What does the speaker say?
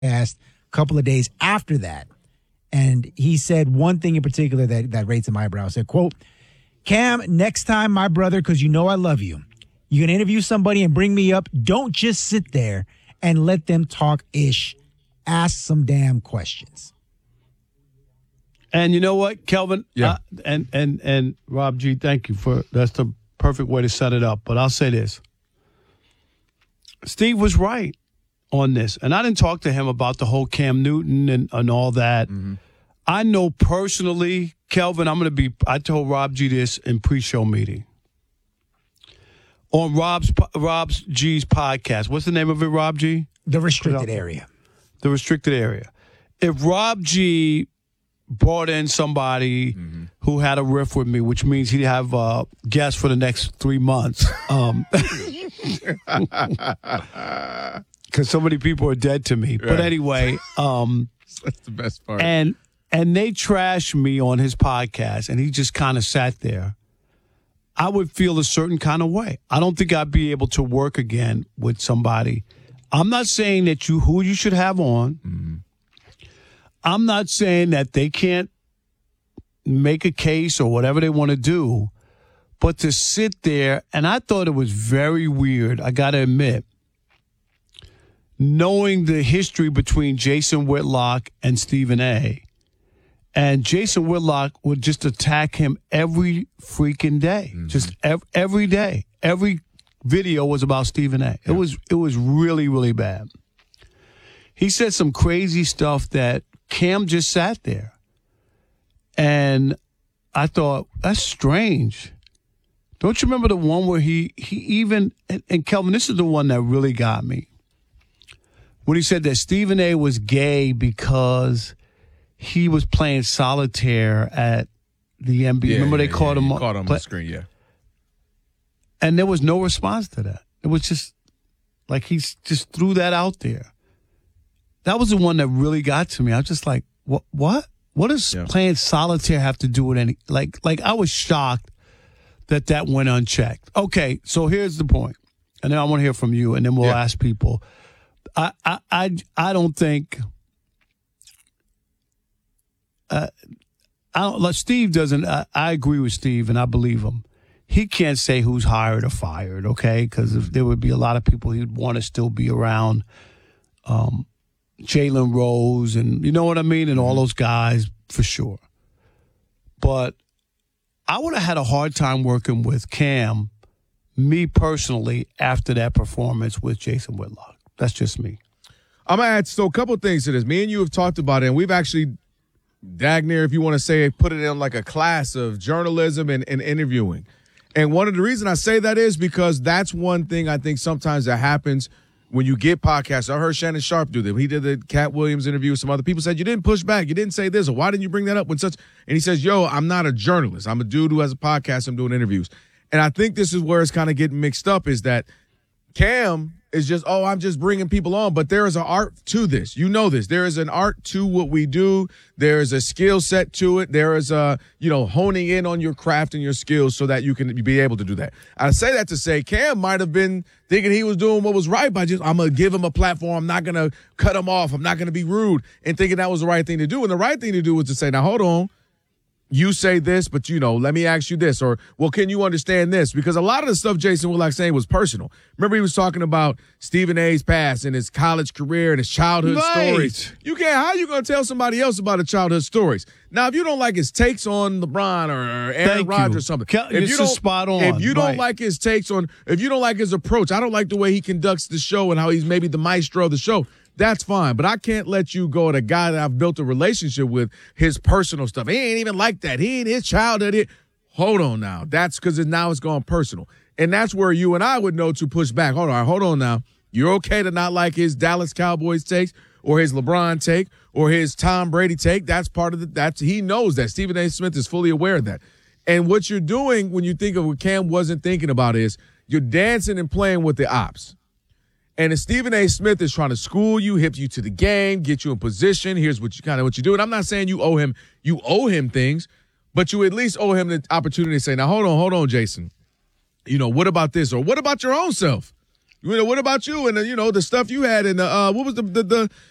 a couple of days after that. And he said one thing in particular that raised some eyebrows. Said, quote, Cam, next time, my brother, because you know I love you, you can interview somebody and bring me up. Don't just sit there and let them talk ish. Ask some damn questions. And you know what, Kelvin? Yeah. And Rob G, thank you that's the perfect way to set it up. But I'll say this. Steve was right on this. And I didn't talk to him about the whole Cam Newton and all that. Mm-hmm. I know personally, Kelvin, I told Rob G this in pre-show meeting. On Rob G's podcast. What's the name of it, Rob G? The Restricted Area. The Restricted Area. If Rob G brought in somebody who had a riff with me, which means he'd have guests for the next 3 months. Because so many people are dead to me. Right. But anyway. That's the best part. And they trashed me on his podcast, and he just kind of sat there. I would feel a certain kind of way. I don't think I'd be able to work again with somebody. I'm not saying that who you should have on. Mm-hmm. I'm not saying that they can't make a case or whatever they want to do, but to sit there, and I thought it was very weird, I got to admit, knowing the history between Jason Whitlock and Stephen A. And Jason Whitlock would just attack him every freaking day, just every day. Every video was about Stephen A. It was really, really bad. He said some crazy stuff that Cam just sat there. And I thought, that's strange. Don't you remember the one where he even, and Kelvin, this is the one that really got me. When he said that Stephen A. was gay because he was playing solitaire at the NBA. Remember they caught him on the screen, yeah. And there was no response to that. It was just like he just threw that out there. That was the one that really got to me. I was just like, what? What does playing solitaire have to do with any? Like I was shocked that went unchecked. Okay, so here's the point, and then I want to hear from you, and then we'll ask people. I don't think. Steve doesn't. I agree with Steve, and I believe him. He can't say who's hired or fired, okay? Because there would be a lot of people he'd want to still be around. Jalen Rose, and you know what I mean, and all those guys for sure. But I would have had a hard time working with Cam, me personally, after that performance with Jason Whitlock. That's just me. I'm going to add a couple things to this. Me and you have talked about it, and we've actually, Dagner, if you want to say, put it in like a class of journalism and interviewing. And one of the reasons I say that is because that's one thing I think sometimes that happens when you get podcasts. I heard Shannon Sharp do that. He did the Cat Williams interview. Some other people said, you didn't push back. You didn't say this. Or why didn't you bring that up when such? And he says, I'm not a journalist. I'm a dude who has a podcast. I'm doing interviews. And I think this is where it's kind of getting mixed up is that Cam is just, I'm just bringing people on. But there is an art to this. You know this. There is an art to what we do. There is a skill set to it. There is honing in on your craft and your skills so that you can be able to do that. I say that to say Cam might have been thinking he was doing what was right by I'm going to give him a platform. I'm not going to cut him off. I'm not going to be rude, and thinking that was the right thing to do. And the right thing to do was to say, now, hold on. You say this, but, let me ask you this. Or, well, can you understand this? Because a lot of the stuff Jason Whitlock saying was personal. Remember he was talking about Stephen A.'s past and his college career and his childhood stories. How you going to tell somebody else about his childhood stories? Now, if you don't like his takes on LeBron or Aaron Rodgers or something. If you don't, spot on. If you don't like his takes on, if you don't like his approach, I don't like the way he conducts the show and how he's maybe the maestro of the show. That's fine, but I can't let you go at a guy that I've built a relationship with, his personal stuff. He ain't even like that. He ain't his childhood. Hold on now. That's because now it's gone personal. And that's where you and I would know to push back. Hold on now. You're okay to not like his Dallas Cowboys takes or his LeBron take or his Tom Brady take. That's part of he knows that. Stephen A. Smith is fully aware of that. And what you're doing when you think of what Cam wasn't thinking about is you're dancing and playing with the ops. And if Stephen A. Smith is trying to school you, hip you to the game, get you in position, here's what you do. And I'm not saying you owe him things, but you at least owe him the opportunity to say, now hold on, Jason. What about this? Or what about your own self? What about you and the stuff you had in what was